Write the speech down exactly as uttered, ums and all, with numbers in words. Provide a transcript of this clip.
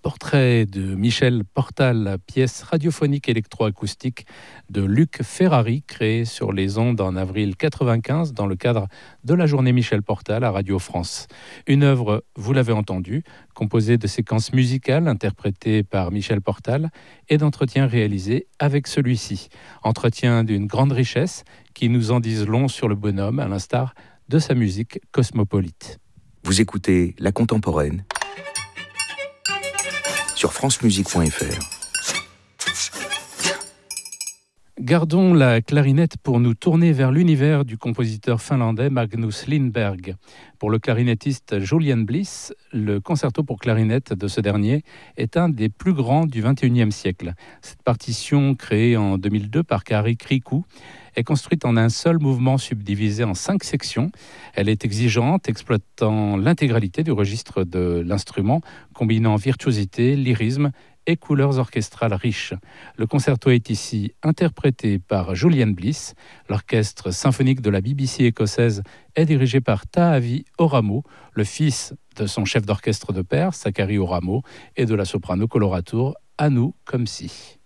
portrait de Michel Portal, pièce radiophonique électroacoustique de Luc Ferrari, créée sur les ondes en avril quatre-vingt-quinze dans le cadre de la journée Michel Portal à Radio France. Une œuvre, vous l'avez entendu, composée de séquences musicales interprétées par Michel Portal et d'entretiens réalisés avec celui-ci. Entretiens d'une grande richesse qui nous en disent long sur le bonhomme, à l'instar de sa musique cosmopolite. Vous écoutez La Contemporaine sur francemusique point f r. Gardons la clarinette pour nous tourner vers l'univers du compositeur finlandais Magnus Lindberg. Pour le clarinettiste Julian Bliss, le concerto pour clarinette de ce dernier est un des plus grands du vingt et unième siècle. Cette partition, créée en deux mille deux par Kari Kriku, est construite en un seul mouvement subdivisé en cinq sections. Elle est exigeante, exploitant l'intégralité du registre de l'instrument, combinant virtuosité, lyrisme et couleurs orchestrales riches. Le concerto est ici interprété par Julian Bliss. L'orchestre symphonique de la B B C écossaise est dirigé par Taavi Oramo, le fils de son chef d'orchestre de père, Sakari Oramo, et de la soprano coloratour Anu Komsi.